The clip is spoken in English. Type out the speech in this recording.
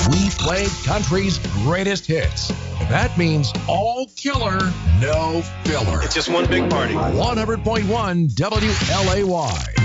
We play country's greatest hits. That means all killer, no filler. It's just one big party. 100.1 WLAY.